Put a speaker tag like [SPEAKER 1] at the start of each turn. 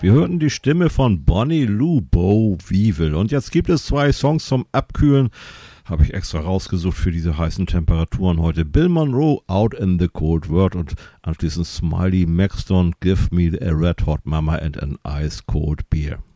[SPEAKER 1] Wir hörten die Stimme von Bonnie Lou Bow Weevil. Und jetzt gibt es 2 Songs zum Abkühlen. Habe ich extra rausgesucht für diese heißen Temperaturen heute. Bill Monroe, Out in the Cold World, und anschließend Smiley Maxton, Give Me a Red Hot Mama and an Ice Cold Beer.